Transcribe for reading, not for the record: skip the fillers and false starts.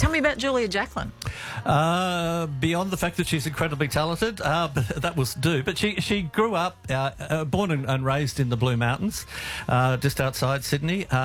Tell me about Julia Jacklin. Beyond the fact that she's incredibly talented, that will do. But she grew up, born and raised in the Blue Mountains, just outside Sydney.